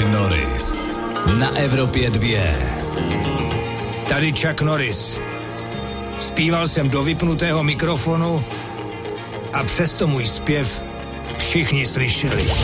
Norris na Evropě 2. Tady Chuck Norris. Zpíval jsem do vypnutého mikrofonu a přesto můj zpěv všichni slyšeli.